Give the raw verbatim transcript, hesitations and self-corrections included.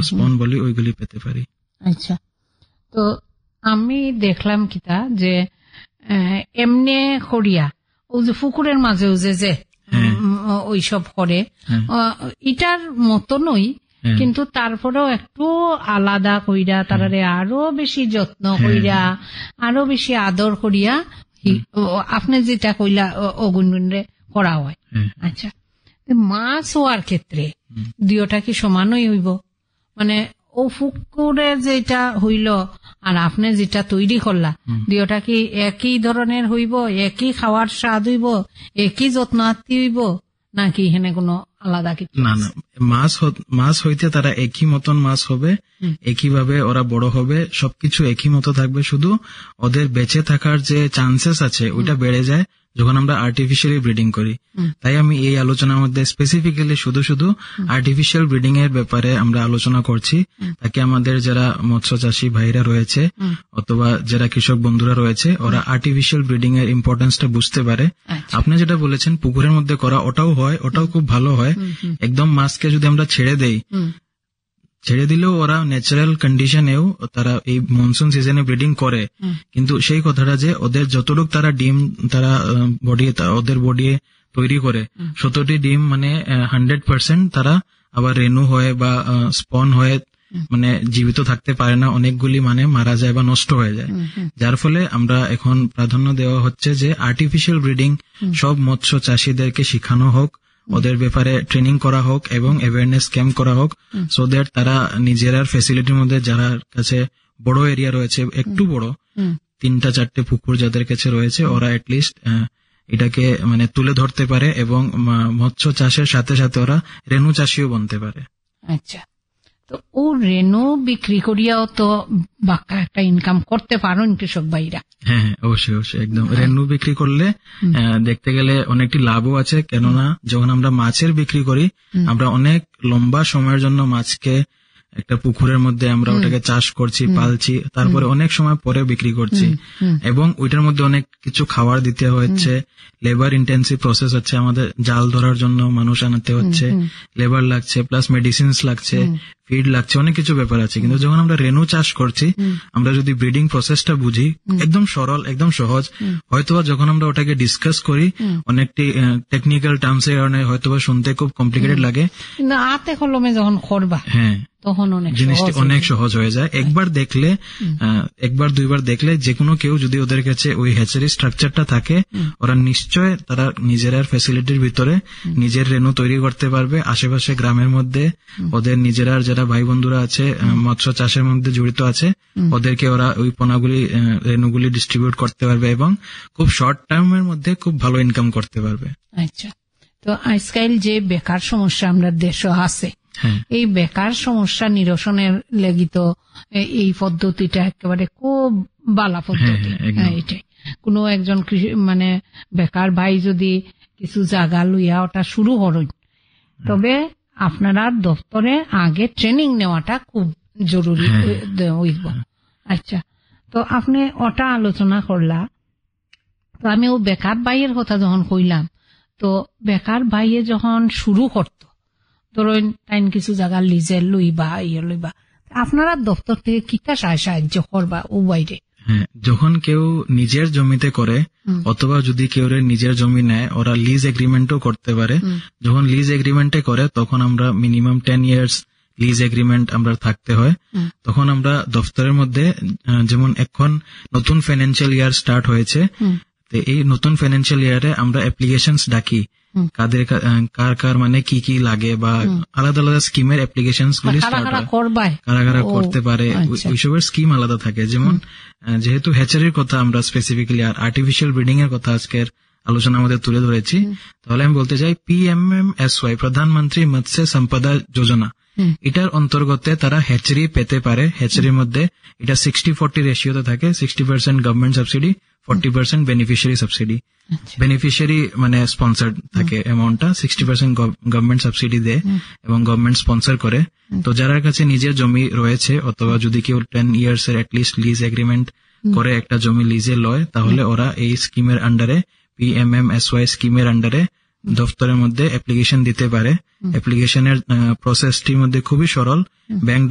স্পন বলি ওইগুলি পেতে পারি। আচ্ছা, তো আমি দেখলাম কিতা যে এমনি খড়িয়া ও যে পুকুরের মাঝে যে যে ওইসব করে এটার মতনই, কিন্তু তারপরেও একটু আলাদা কইরা তারারে আরো বেশি যত্ন কইরা আরো বেশি আদর করিয়া আপনি যেটা কইলা অগুনরে করা হয়। আচ্ছা, মাছ হওয়ার ক্ষেত্রে দুইটা কি সমানই হইব? মানে ও পুকুরে যেটা হইল আর আপনি যেটা তৈরি করলা দুইটা কি একই ধরনের হইব, একই খাওয়ার স্বাদ হইব, একই যত্ন আত্মি হইব, নাকি এখানে কোনো আলাদা কিছু? না না, মাছ মাছ হইতে তারা একই মতন মাছ হবে, একই ভাবে ওরা বড় হবে, সবকিছু একই মতো থাকবে, শুধু ওদের বেঁচে থাকার যে চান্সেস আছে ওইটা বেড়ে যায় যখন আমরা আর্টিফিশিয়ালি ব্রিডিং করি। তাই আমি এই আলোচনার মধ্যে স্পেসিফিক্যালি শুধু শুধু আর্টিফিশিয়াল ব্রিডিং এর ব্যাপারে আমরা আলোচনা করছি, তাকে আমাদের যারা মৎস্য চাষী ভাইরা রয়েছে অথবা যারা কৃষক বন্ধুরা রয়েছে ওরা আর্টিফিশিয়াল ব্রিডিং এর ইম্পর্টেন্সটা বুঝতে পারে। আপনি যেটা বলেছেন পুকুরের মধ্যে করা, ওটাও হয়, ওটাও খুব ভালো হয়। একদম মাছকে যদি আমরা ছেড়ে দেই, ছেড়ে দিলেও ওরা ন্যাচারাল কন্ডিশনেও তারা এই মনসুন সিজনে ব্রিডিং করে, কিন্তু সেই কথাটা যে ওদের যতটুক তারা ডিম তারা বডি ওদের বডি তৈরি করে সতটি ডিম মানে হান্ড্রেড পার্সেন্ট তারা আবার রেনু হয়ে বা স্পন হয়ে মানে জীবিত থাকতে পারে না, অনেকগুলি মানে মারা যায় বা নষ্ট হয়ে যায়। যার ফলে আমরা এখন প্রাধান্য দেওয়া হচ্ছে যে আর্টিফিশিয়াল ব্রিডিং সব মৎস্য চাষীদেরকে শিখানো হোক, ওদের ব্যাপারে ট্রেনিং করা হোক এবং অ্যাওয়ারনেস ক্যাম্প করা হোক, সো দ্যাট তারা নিজেরার ফ্যাসিলিটির মধ্যে যার কাছে বড় এরিয়া রয়েছে, একটু বড় তিনটা চারটে পুকুর যাদের কাছে রয়েছে, ওরা এটলিস্ট এটাকে মানে তুলে ধরতে পারে এবং মৎস্য চাষের সাথে সাথে ওরা রেনু চাষিও বনতে পারে। আচ্ছা, তো ও রেনু বিক্রি করিয়াও তো বাক্কা একটা ইনকাম করতে পারেন কৃষক ভাইরা? হ্যাঁ হ্যাঁ, অবশ্যই অবশ্যই, একদম। রেনু বিক্রি করলে দেখতে গেলে অনেকটি লাভও আছে, কেননা যখন আমরা মাছের বিক্রি করি আমরা অনেক লম্বা সময়ের জন্য মাছকে একটা পুকুরের মধ্যে আমরা ওটাকে চাষ করছি, পালছি, তারপরে অনেক সময় পরে বিক্রি করছি এবং ওইটার মধ্যে অনেক কিছু খাবার দিতে হচ্ছে, লেবার ইন্টেন্সিভ প্রসেস হচ্ছে, আমাদের জাল ধরার জন্য মানুষ আনাতে হচ্ছে, লেবার লাগছে, প্লাস মেডিসিনস লাগছে, ফিড লাগছে, অনেক কিছু ব্যাপার আছে। কিন্তু যখন আমরা রেনু চাষ করছি আমরা যদি ব্রিডিং প্রসেসটা বুঝি, একদম সরল, একদম সহজ, হয়তোবা যখন আমরা ওটাকে ডিসকাস করি অনেকটি টেকনিক্যাল টার্মস এর কারণে হয়তোবা শুনতে খুব কমপ্লিকেটেড লাগে, না হাতে কলমে যখন করবা হ্যাঁ তখন জিনিসটি অনেক সহজ হয়ে যায়। একবার দেখলে, একবার দুইবার দেখলে যে কোনো কেউ যদি ওদের কাছে ওই হ্যাচারি স্ট্রাকচারটা থাকে, ওরা নিশ্চয় তারা নিজের ফ্যাসিলিটির ভিতরে নিজের রেনু তৈরি করতে পারবে। আশেপাশে গ্রামের মধ্যে ওদের নিজেরার যারা ভাই বন্ধুরা আছে মৎস্য চাষের মধ্যে জড়িত আছে, ওদেরকে ওরা ওই পোনাগুলি রেনুগুলি ডিস্ট্রিবিউট করতে পারবে এবং খুব শর্ট টার্মের মধ্যে খুব ভালো ইনকাম করতে পারবে। আচ্ছা, তো আজকাল যে বেকার সমস্যা আমরা দেশে আছে, এই বেকার সমস্যা নিরসনের লাগি তো এই পদ্ধতিটা একেবারে খুব বালা পদ্ধতি। এটাই কোন একজন মানে বেকার ভাই যদি কিছু জায়গা লইয়া ওটা শুরু করেন, তবে আপনারা দপ্তরে আগে ট্রেনিং নেওয়াটা খুব জরুরি হইব। আচ্ছা, তো আপনি ওটা আলোচনা করলা, তো আমি ও বেকার ভাইয়ের কথা যখন কইলাম, তো বেকার ভাইয়ে যখন শুরু করতো, ধরুন টাইম কিছু জায়গা লিজে লইবা ইয়ে লইবা, আপনারা দপ্তর থেকে কিতা সাহায্য করবা ও বাইরে? হ্যাঁ, যখন কেউ নিজের জমিতে করে অথবা যদি কেউ নিজের জমি নেয়, ওরা লিজ এগ্রিমেন্টও করতে পারে। যখন লিজ এগ্রিমেন্টে করে তখন আমরা minimum ten years lease agreement আমরা থাকতে হয়। তখন আমরা দপ্তরের মধ্যে, যেমন এখন নতুন ফাইন্যান্সিয়াল ইয়ার স্টার্ট হয়েছে, তো এই নতুন ফাইন্যান্সিয়াল ইয়ারে আমরা অ্যাপ্লিকেশনস ডাকি, কাদের কার কার মানে কি কি লাগে বা আলাদা আলাদা স্কিমের অ্যাপ্লিকেশনস গুলি স্টার্ট হয়, কারা কারা করতে পারে, ওইসবের স্কিম আলাদা থাকে। যেমন যেহেতু হ্যাচারির কথা আমরা স্পেসিফিক্যালি আর আর্টিফিশিয়াল ব্রিডিং এর কথা আজকের আলোচনা আমাদের তুলে ধরেছি, তাহলে আমি বলতে চাই P M M S Y প্রধানমন্ত্রী মৎস্য সম্পদা যোজনা, এটার অন্তর্গতে তারা হ্যাচারি পেতে পারে। হ্যাচারির মধ্যে এটা সিক্সটি ফোর্টি রেশিওতে থাকে, sixty percent government subsidy, forty percent beneficiary subsidy. Beneficiary মানে স্পন্সার থাকে অ্যামাউন্টটা, সিক্সটি পার্সেন্ট গভর্নমেন্ট সাবসিডি দেয় এবং গভর্নমেন্ট স্পন্সর করে। তো যারা কাছে নিজের জমি রয়েছে অথবা যদি কেউ টেন ইয়ার্স এর অ্যাটলিস্ট লিজ এগ্রিমেন্ট করে একটা জমি লিজে লয়, তাহলে ওরা এই স্কিমের আন্ডারে, P M M S Y স্কিমের আন্ডারে দফতরের মধ্যে অ্যাপ্লিকেশন দিতে পারে। অ্যাপ্লিকেশনের প্রসেসটির মধ্যে খুবই সরল, ব্যাংক